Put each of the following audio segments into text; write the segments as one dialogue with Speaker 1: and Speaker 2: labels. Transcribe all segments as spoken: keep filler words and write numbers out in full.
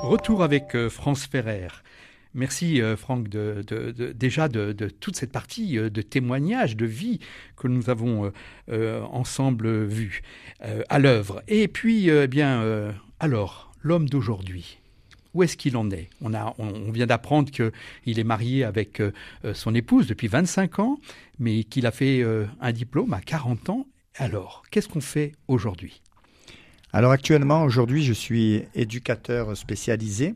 Speaker 1: Retour avec euh, France Ferrer. Merci euh, Franck de, de, de, déjà de, de toute cette partie euh, de témoignages, de vie que nous avons euh, euh, ensemble vue euh, à l'œuvre. Et puis, euh, eh bien, euh, alors, l'homme d'aujourd'hui, où est-ce qu'il en est ? on, a, on, on vient d'apprendre qu'il est marié avec euh, son épouse depuis vingt-cinq ans, mais qu'il a fait euh, un diplôme à quarante ans. Alors, qu'est-ce qu'on fait aujourd'hui ?
Speaker 2: Alors actuellement, aujourd'hui, je suis éducateur spécialisé,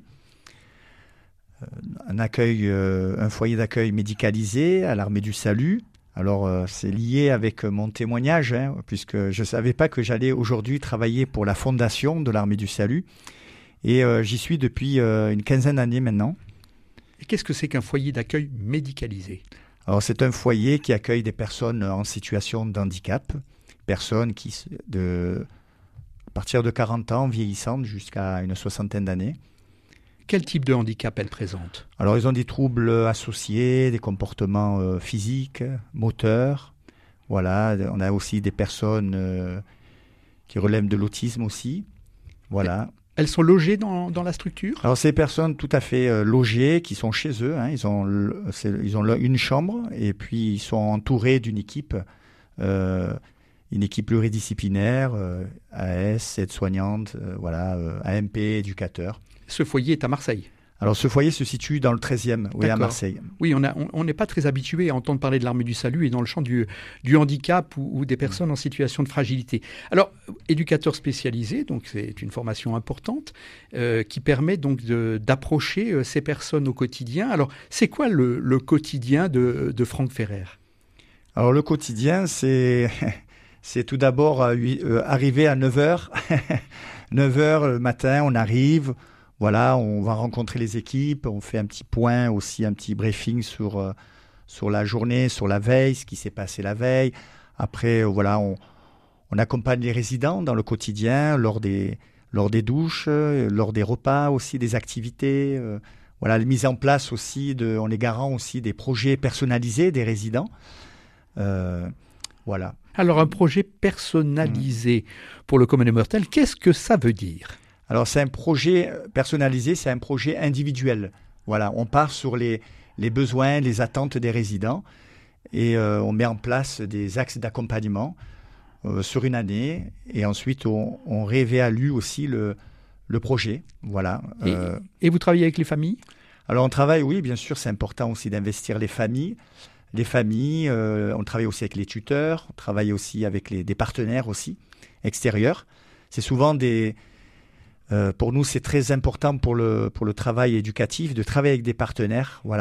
Speaker 2: un, accueil, euh, un foyer d'accueil médicalisé à l'Armée du Salut. Alors euh, c'est lié avec mon témoignage, hein, puisque je ne savais pas que j'allais aujourd'hui travailler pour la fondation de l'Armée du Salut. Et euh, j'y suis depuis euh, une quinzaine d'années maintenant.
Speaker 1: Et qu'est-ce que c'est qu'un foyer d'accueil médicalisé ?
Speaker 2: Alors c'est un foyer qui accueille des personnes en situation de handicap, personnes qui... de à partir de quarante ans, vieillissantes jusqu'à une soixantaine d'années.
Speaker 1: Quel type de handicap elles présentent ?
Speaker 2: Alors, ils ont des troubles associés, des comportements euh, physiques, moteurs. Voilà, on a aussi des personnes euh, qui relèvent de l'autisme aussi. Voilà.
Speaker 1: Elles sont logées dans, dans la structure ?
Speaker 2: Alors, ces personnes tout à fait euh, logées, qui sont chez eux, hein, ils ont, ils ont une chambre et puis ils sont entourés d'une équipe euh, une équipe pluridisciplinaire, euh, A S, aide-soignante, euh, voilà, euh, A M P, éducateur.
Speaker 1: Ce foyer est à Marseille ?
Speaker 2: Alors ce foyer se situe dans le treizième, oui, à Marseille.
Speaker 1: Oui, on n'est on, on pas très habitué à entendre parler de l'Armée du Salut et dans le champ du, du handicap ou, ou des personnes en situation de fragilité. Alors, éducateur spécialisé, donc c'est une formation importante euh, qui permet donc de, d'approcher euh, ces personnes au quotidien. Alors, c'est quoi le, le quotidien de, de Franck Ferrer ?
Speaker 2: Alors le quotidien, c'est... C'est tout d'abord euh, arriver à neuf heures. neuf heures le matin, on arrive, voilà, on va rencontrer les équipes, on fait un petit point aussi, un petit briefing sur, euh, sur la journée, sur la veille, ce qui s'est passé la veille. Après, euh, voilà, on, on accompagne les résidents dans le quotidien, lors des, lors des douches, euh, lors des repas aussi, des activités. Euh, voilà, la mise en place aussi, de, on est garant aussi des projets personnalisés des résidents. Euh, voilà.
Speaker 1: Alors, un projet personnalisé pour le commun des mortels, qu'est-ce que ça veut dire ?
Speaker 2: Alors, c'est un projet personnalisé, c'est un projet individuel. Voilà, on part sur les, les besoins, les attentes des résidents et euh, on met en place des axes d'accompagnement euh, sur une année et ensuite on, on réévalue aussi le, le projet. Voilà.
Speaker 1: Et, euh, et vous travaillez avec les familles ?
Speaker 2: Alors, on travaille, oui, bien sûr, c'est important aussi d'investir les familles. Les familles, euh, on travaille aussi avec les tuteurs, on travaille aussi avec les, des partenaires aussi, extérieurs. C'est souvent des... Euh, pour nous, c'est très important pour le, pour le travail éducatif de travailler avec des partenaires. Voilà.